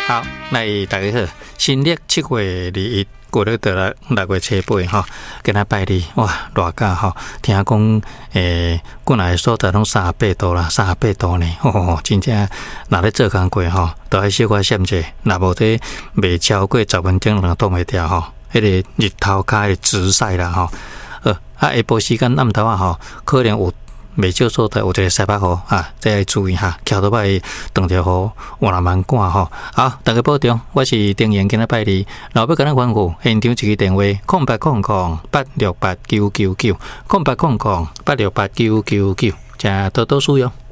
好，来大家好，新历7月21，过了到了6月初8吼，今仔拜日哇，热假吼，听讲国内所在拢38度啦，38度呢，真正若咧做工过吼，都要小可闪者，若无这未超过10分钟，就挡袂掉吼，迄个日头骹的直晒啦吼，下晡时间暗头啊吼，可能有。未少所在有一个西北雨啊，这要注意哈。桥头摆断条雨，换人蛮赶吼。好，大家保重。我是丁元，今仔拜日，老要跟咱吩咐，现场一个电话：0800868999，0800868999，请多多使用。